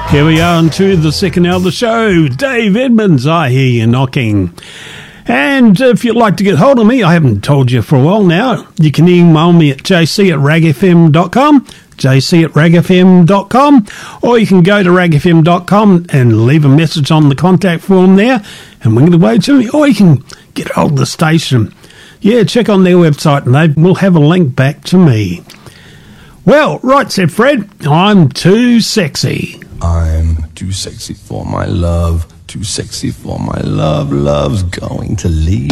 Here we are into the second hour of the show. Dave Edmonds, I hear you knocking. And if you'd like to get hold of me, I haven't told you for a while now, you can email me at jc@ragfm.com, jc@ragfm.com, or you can go to ragfm.com and leave a message on the contact form there and wing it away to me, or you can get hold of the station. Yeah, check on their website and they will have a link back to me. Well, right, said Fred, I'm too sexy. I'm too sexy for my love, too sexy for my love, love's going to leave.